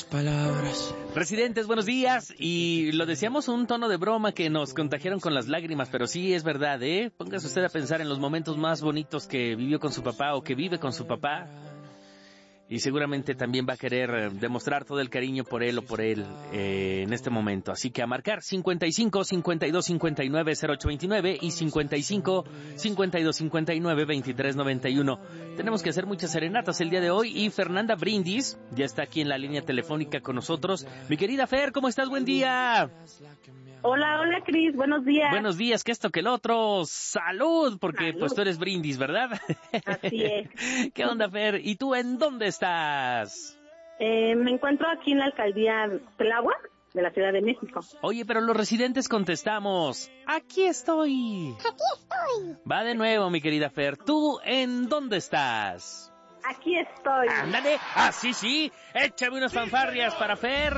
palabras. Residentes, buenos días. Y lo decíamos un tono de broma que nos contagiaron con las lágrimas, pero sí es verdad, ¿eh? Póngase usted a pensar en los momentos más bonitos que vivió con su papá o que vive con su papá. Y seguramente también va a querer demostrar todo el cariño por él o por él en este momento. Así que a marcar 55 52 59 0829 y 55 52 59 23 91. Tenemos que hacer muchas serenatas el día de hoy y Fernanda Brindis ya está aquí en la línea telefónica con nosotros. Mi querida Fer, ¿cómo estás? Buen día. Hola, Cris, buenos días. Buenos días, que esto, que el otro. ¡Salud! Porque Salud. pues tú eres Brindis, ¿verdad? Así es. ¿Qué onda, Fer? ¿Y tú en dónde estás? Me encuentro aquí en la alcaldía Tláhuac de la Ciudad de México. Oye, pero los residentes contestamos, aquí estoy. Aquí estoy. Va de nuevo, mi querida Fer. ¿Tú en dónde estás? Aquí estoy. ¡Ándale! ¡Ah, sí! ¡Échame unas fanfarrias para Fer!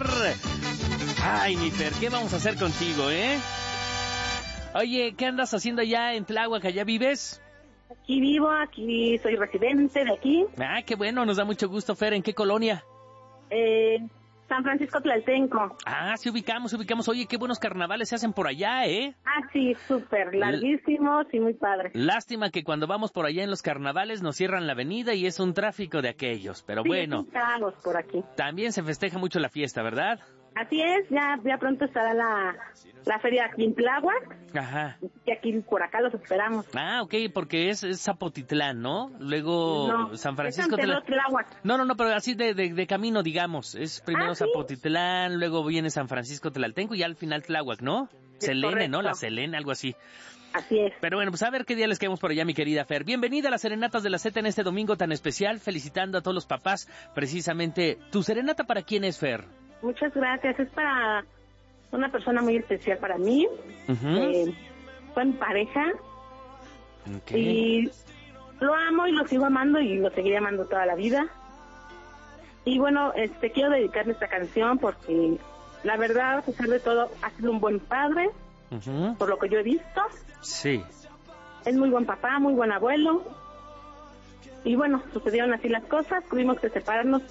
Ay, mi Fer, ¿qué vamos a hacer contigo, Oye, ¿qué andas haciendo allá en Tláhuac? ¿Allá vives? Aquí vivo, aquí soy residente de aquí. Ah, qué bueno, nos da mucho gusto, Fer. ¿En qué colonia? San Francisco Tlaltenco. Ah, sí ubicamos. Oye, qué buenos carnavales se hacen por allá, Ah, sí, súper larguísimos y muy padre. Lástima que cuando vamos por allá en los carnavales nos cierran la avenida y es un tráfico de aquellos, pero sí, bueno. Estamos por aquí. También se festeja mucho la fiesta, ¿verdad? Así es, ya pronto estará la feria aquí en Tláhuac. Ajá. Y aquí por acá los esperamos. Ah, ok, porque es Zapotitlán, ¿no? Luego No, San Francisco es Tláhuac. No, pero así de camino, digamos. Es primero ¿sí? Zapotitlán, luego viene San Francisco Tlaltenco y al final Tláhuac, ¿no? Selene, correcto. ¿no? La Selene, algo así. Así es. Pero bueno, pues a ver qué día les quedamos por allá, mi querida Fer. Bienvenida a las Serenatas de la Z en este domingo tan especial, felicitando a todos los papás. Precisamente, ¿tu serenata para quién es, Fer? Muchas gracias. Es para una persona muy especial para mí. Uh-huh. Fue mi pareja. Okay. Y lo amo y lo sigo amando y lo seguiré amando toda la vida. Y bueno, quiero dedicarle esta canción porque la verdad, a pesar de todo, ha sido un buen padre, Uh-huh. por lo que yo he visto. Sí. Es muy buen papá, muy buen abuelo. Y bueno, sucedieron así las cosas. Tuvimos que separarnos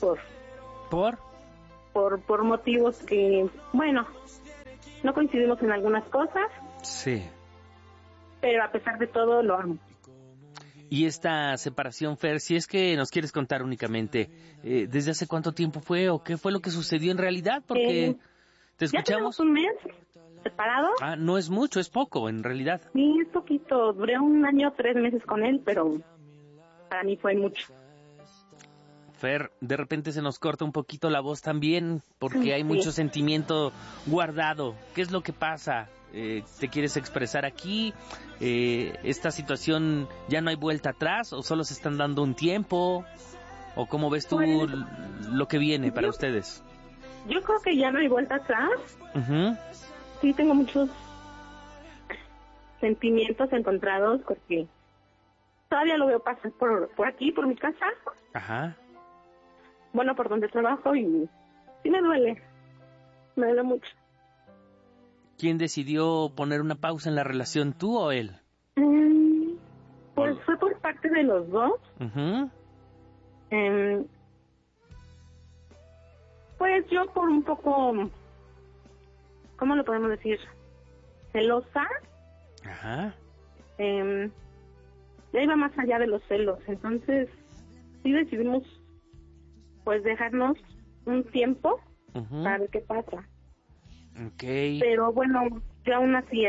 por motivos que, bueno, no coincidimos en algunas cosas. Sí. Pero a pesar de todo, lo amo. Y esta separación, Fer, si es que nos quieres contar únicamente, ¿desde hace cuánto tiempo fue o qué fue lo que sucedió en realidad? Porque te escuchamos. Ya tenemos un mes separados. Ah, no es mucho, es poco en realidad. Sí, es poquito. Duré 1 año, 3 meses con él, pero para mí fue mucho. Fer, de repente se nos corta un poquito la voz también, porque Sí. hay mucho sentimiento guardado. ¿Qué es lo que pasa? ¿Te quieres expresar aquí? ¿Esta situación ya no hay vuelta atrás o solo se están dando un tiempo? ¿O cómo ves tú Pues, lo que viene para ustedes? Yo creo que ya no hay vuelta atrás. Uh-huh. Sí, tengo muchos sentimientos encontrados porque todavía lo veo pasar por aquí, por mi casa. Ajá. Bueno, por donde trabajo y sí me duele mucho. ¿Quién decidió poner una pausa en la relación, tú o él? Pues fue por parte de los dos. Uh-huh. Pues yo por un poco, ¿cómo lo podemos decir? Celosa. Ajá. Ya iba más allá de los celos. Entonces sí decidimos pues dejarnos un tiempo Uh-huh. para ver qué pasa. Okay. Pero bueno, yo aún así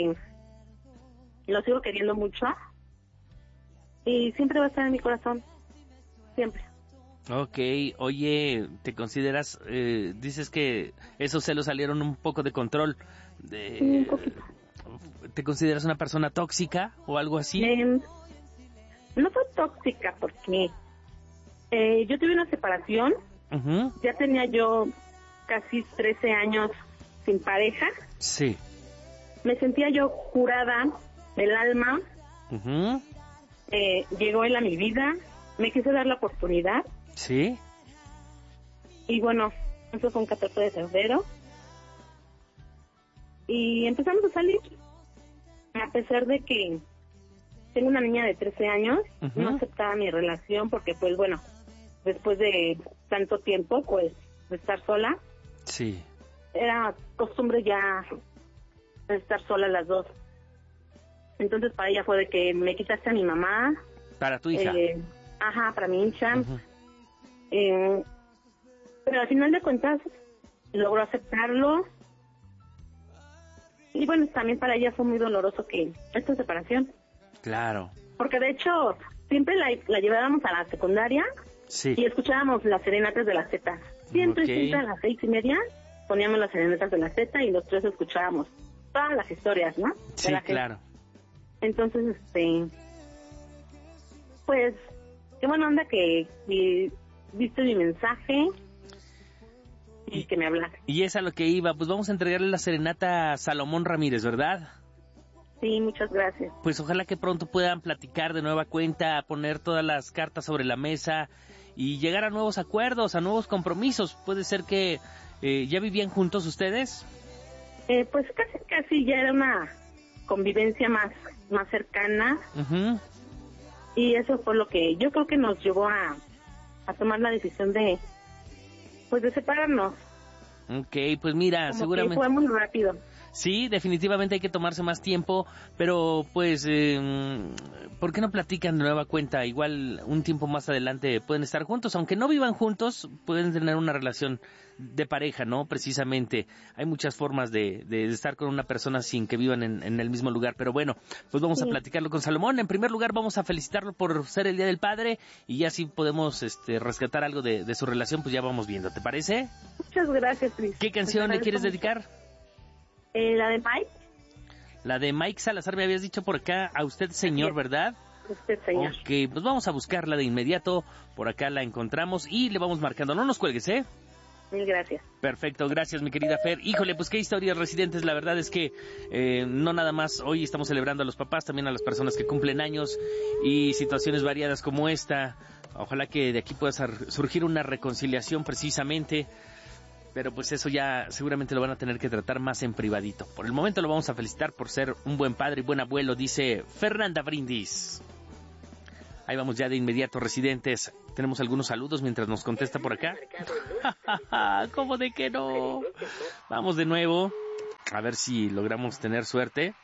lo sigo queriendo mucho y siempre va a estar en mi corazón, siempre. Okay, oye, ¿te consideras, dices que esos celos salieron un poco de control? Un poquito. ¿Te consideras una persona tóxica o algo así? No fue tóxica porque yo tuve una separación. Uh-huh. Ya tenía yo casi 13 años sin pareja. Sí. Me sentía yo curada del alma. Uh-huh. Llegó él a mi vida, me quise dar la oportunidad. Sí. Y bueno, eso fue un 14 de febrero. Y empezamos a salir. A pesar de que tengo una niña de 13 años, Uh-huh. no aceptaba mi relación porque, pues bueno, después de tanto tiempo, pues de estar sola. Sí. Era costumbre ya estar solas las dos. Entonces para ella fue de que me quitaste a mi mamá. Para tu hija. Para mi hija. Uh-huh. Pero al final de cuentas logró aceptarlo. Y bueno, también para ella fue muy doloroso que esta separación. Claro. Porque de hecho siempre la llevábamos a la secundaria. Sí. Y escuchábamos las serenatas de la Z. Siempre a las 6:30 poníamos las serenatas de la Z y los tres escuchábamos todas las historias, ¿no? Sí, claro. Entonces, pues, qué buena onda que viste mi mensaje y que me hablaste. Y es a lo que iba, pues vamos a entregarle la serenata a Salomón Ramírez, ¿verdad? Sí, muchas gracias. Pues ojalá que pronto puedan platicar de nueva cuenta, poner todas las cartas sobre la mesa y llegar a nuevos acuerdos, a nuevos compromisos. ¿Puede ser que ya vivían juntos ustedes? Pues casi ya era una convivencia más cercana. Uh-huh. Y eso fue lo que yo creo que nos llevó a tomar la decisión de separarnos. Ok, pues mira, Como seguramente... que fue muy rápido. Sí, definitivamente hay que tomarse más tiempo, pero pues, ¿por qué no platican de nueva cuenta? Igual un tiempo más adelante pueden estar juntos, aunque no vivan juntos, pueden tener una relación de pareja, ¿no? Precisamente, hay muchas formas de estar con una persona sin que vivan en el mismo lugar, pero bueno, pues vamos a platicarlo con Salomón. En primer lugar, vamos a felicitarlo por ser el Día del Padre y ya si podemos rescatar algo de su relación, pues ya vamos viendo, ¿te parece? Muchas gracias, Cris. ¿Qué canción le quieres dedicar? La de Mike. La de Mike Salazar, me habías dicho por acá, a usted señor, ¿verdad? Usted señor. Ok, pues vamos a buscarla de inmediato, por acá la encontramos y le vamos marcando, no nos cuelgues, ¿eh? Mil gracias. Perfecto, gracias mi querida Fer. Híjole, pues qué historias, residentes, la verdad es que no nada más hoy estamos celebrando a los papás, también a las personas que cumplen años y situaciones variadas como esta. Ojalá que de aquí pueda surgir una reconciliación precisamente. Pero pues eso ya seguramente lo van a tener que tratar más en privadito. Por el momento lo vamos a felicitar por ser un buen padre y buen abuelo, dice Fernanda Brindis. Ahí vamos ya de inmediato, residentes. Tenemos algunos saludos mientras nos contesta por acá. ¿Cómo de que no? Vamos de nuevo. A ver si logramos tener suerte.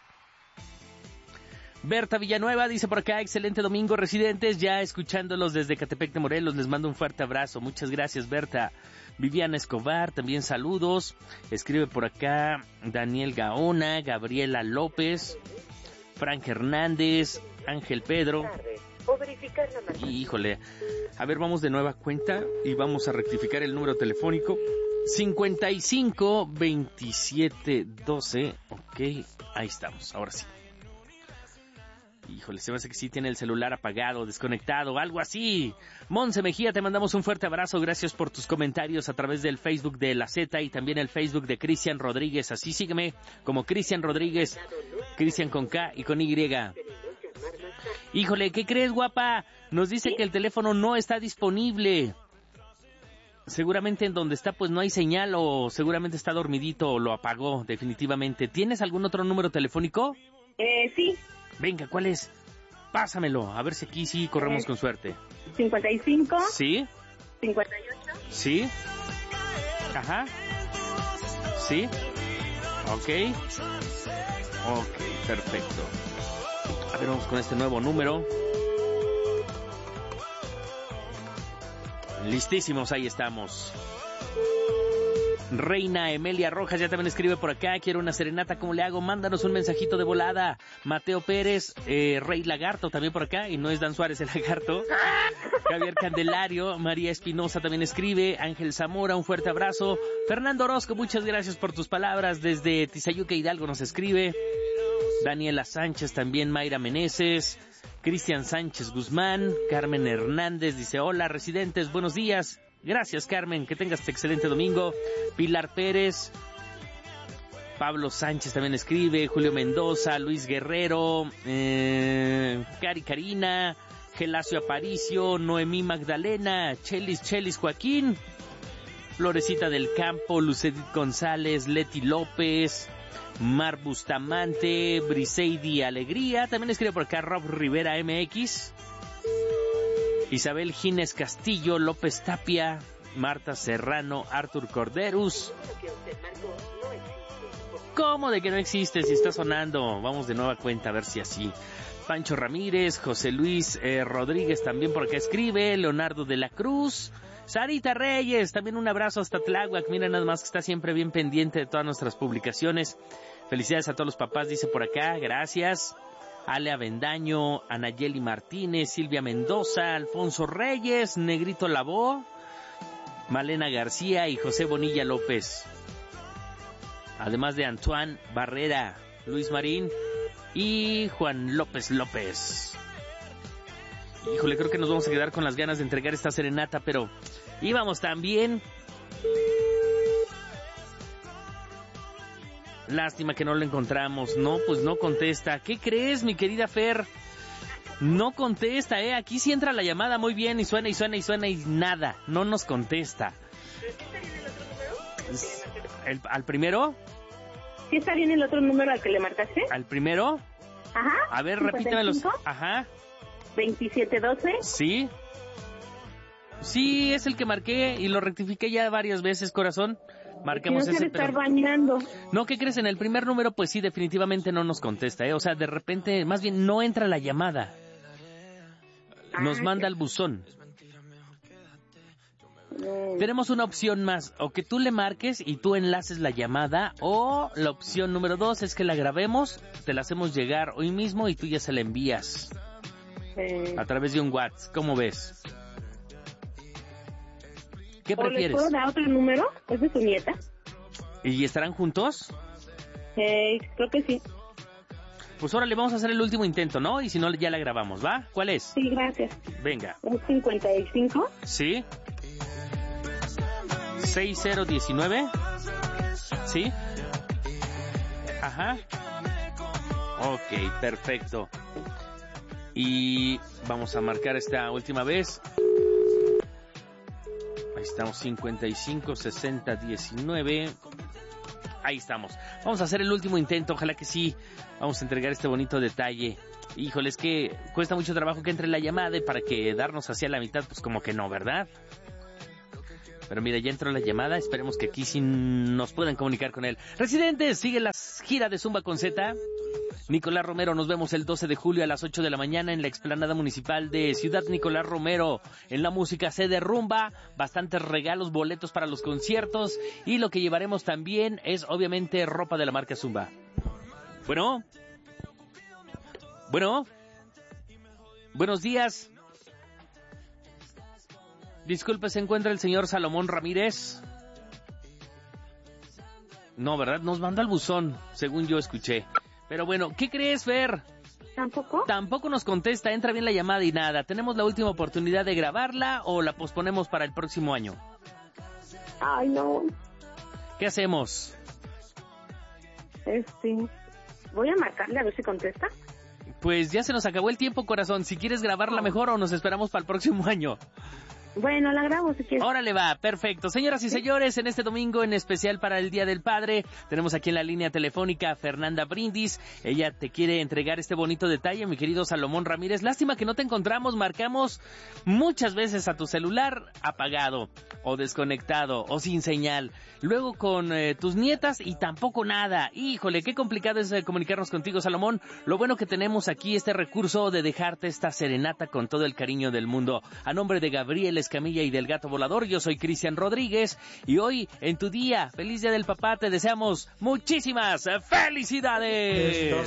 Berta Villanueva dice por acá, excelente domingo, residentes, ya escuchándolos desde Catepec de Morelos, les mando un fuerte abrazo, muchas gracias Berta. Viviana Escobar, también saludos, escribe por acá Daniel Gaona, Gabriela López, Frank Hernández, Ángel Pedro. Y, híjole, a ver, vamos de nueva cuenta y vamos a rectificar el número telefónico. 55 27 12, ok, ahí estamos, ahora sí. Híjole, se me hace que sí tiene el celular apagado, desconectado, algo así. Monse Mejía, te mandamos un fuerte abrazo. Gracias por tus comentarios a través del Facebook de La Z y también el Facebook de Cristian Rodríguez. Así sígueme como Cristian Rodríguez, Cristian con K y con Y. Híjole, ¿qué crees, guapa? Nos dice que el teléfono no está disponible. Seguramente en donde está pues no hay señal o seguramente está dormidito o lo apagó definitivamente. ¿Tienes algún otro número telefónico? Sí. Venga, ¿cuál es? Pásamelo, a ver si aquí sí corremos con suerte. 55. ¿Sí? 58. ¿Sí? Ajá. ¿Sí? Ok. Ok, perfecto. A ver, vamos con este nuevo número. Listísimos, ahí estamos. Reina Emelia Rojas ya también escribe por acá, quiero una serenata, ¿cómo le hago? Mándanos un mensajito de volada. Mateo Pérez, Rey Lagarto también por acá, y no es Dan Suárez el lagarto. Javier Candelario, María Espinosa también escribe, Ángel Zamora, un fuerte abrazo. Fernando Orozco, muchas gracias por tus palabras, desde Tizayuca Hidalgo nos escribe. Daniela Sánchez también, Mayra Meneses, Cristian Sánchez Guzmán, Carmen Hernández dice, hola residentes, buenos días. Gracias, Carmen, que tengas este excelente domingo. Pilar Pérez, Pablo Sánchez también escribe, Julio Mendoza, Luis Guerrero, Cari Karina, Gelacio Aparicio, Noemí Magdalena, Chelis Joaquín, Florecita del Campo, Lucedit González, Leti López, Mar Bustamante, Briseidi Alegría, también escribe por acá Rob Rivera MX, Isabel Gines Castillo, López Tapia, Marta Serrano, Artur Corderus. ¿Cómo de que no existe? Si está sonando. Vamos de nueva cuenta a ver si así. Pancho Ramírez, José Luis Rodríguez también por acá escribe, Leonardo de la Cruz, Sarita Reyes, también un abrazo hasta Tláhuac, mira nada más que está siempre bien pendiente de todas nuestras publicaciones. Felicidades a todos los papás, dice por acá, gracias. Ale Avendaño, Anayeli Martínez, Silvia Mendoza, Alfonso Reyes, Negrito Labó, Malena García y José Bonilla López. Además de Antoine Barrera, Luis Marín y Juan López López. Híjole, creo que nos vamos a quedar con las ganas de entregar esta serenata, pero íbamos también. Lástima que no lo encontramos. No, pues no contesta. ¿Qué crees, mi querida Fer? No contesta, Aquí sí entra la llamada muy bien y suena y suena y suena y nada. No nos contesta. ¿Al primero? ¿Sí está bien el otro número al que le marcaste? ¿Al primero? Ajá. A ver, repítemelos. Ajá. 2712. ¿Sí? Sí, es el que marqué y lo rectifiqué ya varias veces, corazón. Marquemos no ese, estar bañando. No, ¿qué crees? En el primer número, pues sí, definitivamente no nos contesta, O sea, de repente, más bien, no entra la llamada. Nos manda al buzón. Tenemos una opción más, o que tú le marques y tú enlaces la llamada, o la opción número 2 es que la grabemos, te la hacemos llegar hoy mismo y tú ya se la envías a través de un WhatsApp. ¿Cómo ves? ¿Qué prefieres? ¿O le puedo dar otro número? ¿Es de tu nieta? ¿Y estarán juntos? Creo que sí. Pues órale, vamos a hacer el último intento, ¿no? Y si no, ya la grabamos, ¿va? ¿Cuál es? Sí, gracias. Venga. ¿Es 55? Sí. 6019. ¿Sí? Ajá. Ok, perfecto. Y vamos a marcar esta última vez. Ahí estamos, 55 60 19. Ahí estamos. Vamos a hacer el último intento, ojalá que sí. Vamos a entregar este bonito detalle. Híjole, es que cuesta mucho trabajo que entre la llamada y para que darnos hacia la mitad, pues como que no, ¿verdad? Pero mira, ya entró la llamada, esperemos que aquí sí nos puedan comunicar con él. Residentes, sigue la gira de Zumba con Z. Nicolás Romero, nos vemos el 12 de julio a las 8 de la mañana en la explanada municipal de Ciudad Nicolás Romero. En la música se derrumba, bastantes regalos, boletos para los conciertos y lo que llevaremos también es obviamente ropa de la marca Zumba. Bueno, buenos días. Disculpe, ¿se encuentra el señor Salomón Ramírez? No, ¿verdad? Nos manda al buzón, según yo escuché. Pero bueno, ¿qué crees, Fer? ¿Tampoco? Tampoco nos contesta, entra bien la llamada y nada. ¿Tenemos la última oportunidad de grabarla o la posponemos para el próximo año? Ay, no. ¿Qué hacemos? Voy a marcarle a ver si contesta. Pues ya se nos acabó el tiempo, corazón. Si quieres grabarla mejor o nos esperamos para el próximo año. Bueno, la grabo si quieres. Órale va, perfecto. Señoras y señores, en este domingo en especial para el Día del Padre, tenemos aquí en la línea telefónica a Fernanda Brindis. Ella te quiere entregar este bonito detalle, mi querido Salomón Ramírez. Lástima que no te encontramos, marcamos muchas veces a tu celular apagado o desconectado o sin señal. Luego con tus nietas y tampoco nada. Híjole, qué complicado es comunicarnos contigo, Salomón. Lo bueno que tenemos aquí este recurso de dejarte esta serenata con todo el cariño del mundo. A nombre de Gabriel Escamilla y del Gato Volador, yo soy Cristian Rodríguez y hoy en tu día, feliz Día del Papá, te deseamos muchísimas felicidades.